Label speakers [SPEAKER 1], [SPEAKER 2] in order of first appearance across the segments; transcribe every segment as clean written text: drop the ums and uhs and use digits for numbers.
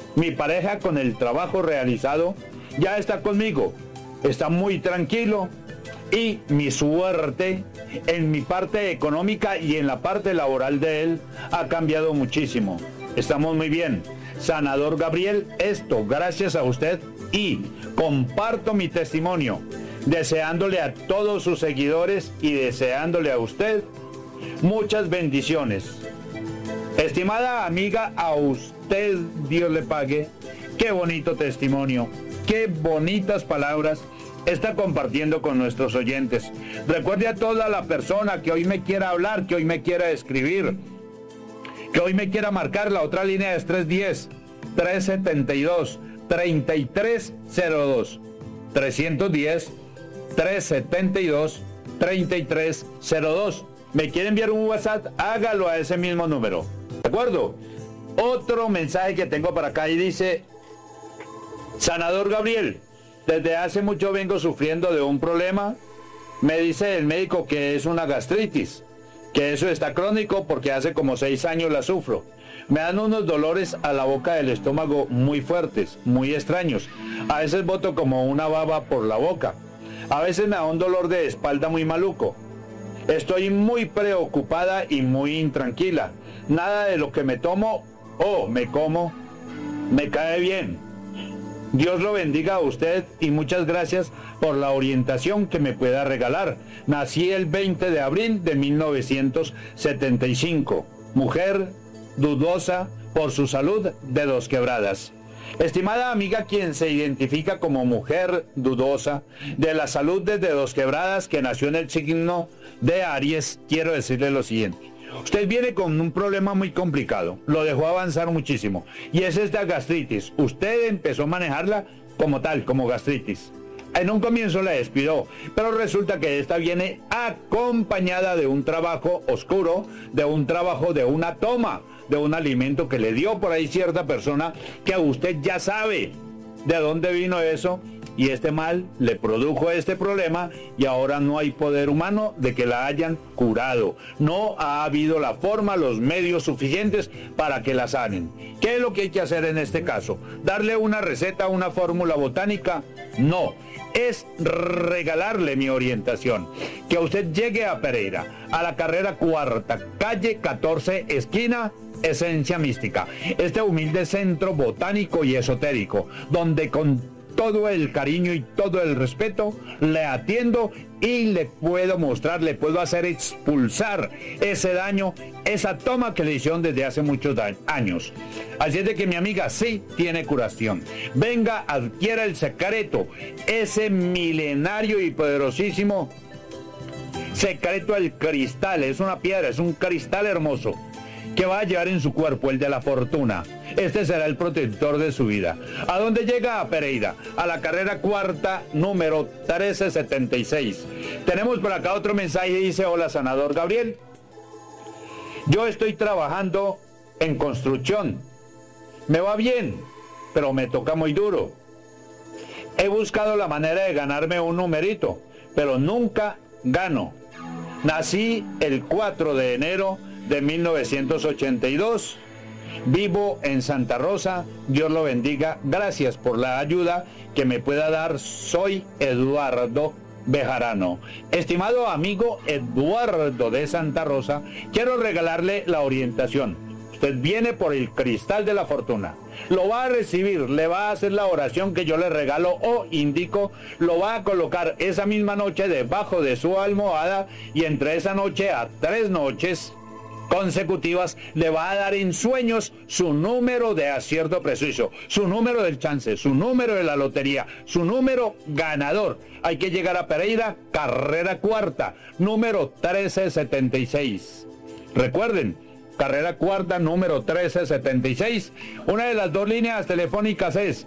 [SPEAKER 1] Mi pareja, con el trabajo realizado, ya está conmigo. Está muy tranquilo. Y mi suerte en mi parte económica y en la parte laboral de él ha cambiado muchísimo. Estamos muy bien. Sanador Gabriel, esto gracias a usted, y comparto mi testimonio, deseándole a todos sus seguidores y deseándole a usted muchas bendiciones. Estimada amiga, a usted Dios le pague. Qué bonito testimonio, qué bonitas palabras está compartiendo con nuestros oyentes. Recuerde a toda la persona que hoy me quiera hablar, que hoy me quiera escribir, que hoy me quiera marcar. La otra línea es 310-372-3302. 310-372-3302. ¿Me quiere enviar un WhatsApp? Hágalo a ese mismo número. ¿De acuerdo? Otro mensaje que tengo para acá y dice: Sanador Gabriel, desde hace mucho vengo sufriendo de un problema. Me dice el médico que es una gastritis, que eso está crónico porque hace como 6 años la sufro. Me dan unos dolores a la boca del estómago muy fuertes, muy extraños. A veces boto como una baba por la boca. A veces me da un dolor de espalda muy maluco. Estoy muy preocupada y muy intranquila. Nada de lo que me tomo o me como me cae bien. Dios lo bendiga a usted y muchas gracias por la orientación que me pueda regalar. Nací el 20 de abril de 1975. Mujer dudosa por su salud de Dos Quebradas. Estimada amiga, quien se identifica como mujer dudosa de la salud desde Dos Quebradas, que nació en el signo de Aries, quiero decirle lo siguiente. Usted viene con un problema muy complicado, lo dejó avanzar muchísimo, y es esta gastritis. Usted empezó a manejarla como tal, como gastritis. En un comienzo la despidió, pero resulta que esta viene acompañada de un trabajo oscuro, de un trabajo de una toma, de un alimento que le dio por ahí cierta persona, que usted ya sabe de dónde vino eso, y este mal le produjo este problema, y ahora no hay poder humano de que la hayan curado. No ha habido la forma, los medios suficientes para que la sanen. ¿Qué es lo que hay que hacer en este caso? ¿Darle una receta, una fórmula botánica? No. Es regalarle mi orientación. Que usted llegue a Pereira, a la carrera cuarta, calle 14, esquina Esencia Mística. Este humilde centro botánico y esotérico, donde con todo el cariño y todo el respeto le atiendo y le puedo mostrar, le puedo hacer expulsar ese daño, esa toma que le hicieron desde hace muchos años. Así es de que mi amiga sí tiene curación. Venga, adquiera el secreto, ese milenario y poderosísimo secreto del cristal. Es una piedra, es un cristal hermoso que va a llevar en su cuerpo, el de la fortuna. Este será el protector de su vida. ¿A dónde llega? A Pereira, a la carrera cuarta, número 1376. Tenemos por acá otro mensaje, dice: hola, Sanador Gabriel. Yo estoy trabajando en construcción. Me va bien, pero me toca muy duro. He buscado la manera de ganarme un numerito, pero nunca gano. Nací el 4 de enero de 1982. Vivo en Santa Rosa. Dios lo bendiga. Gracias por la ayuda que me pueda dar. Soy Eduardo Bejarano. Estimado amigo Eduardo de Santa Rosa, quiero regalarle la orientación. Usted viene por el cristal de la fortuna. Lo va a recibir, le va a hacer la oración que yo le regalo o indico, lo va a colocar esa misma noche debajo de su almohada, y entre esa noche a 3 noches consecutivas le va a dar en sueños su número de acierto preciso, su número del chance, su número de la lotería, su número ganador. Hay que llegar a Pereira, carrera cuarta, número 1376. Recuerden, carrera cuarta, número 1376. Una de las dos líneas telefónicas es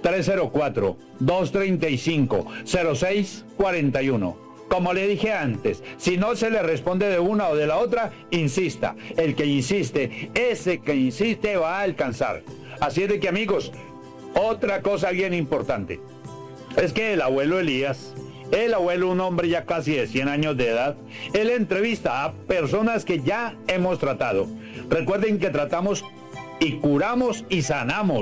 [SPEAKER 1] 304-235-0641. Como le dije antes, si no se le responde de una o de la otra, insista. El que insiste, ese que insiste va a alcanzar. Así es de que, amigos, otra cosa bien importante es que el abuelo Elías, un hombre ya casi de 100 años de edad, él entrevista a personas que ya hemos tratado. Recuerden que tratamos y curamos y sanamos.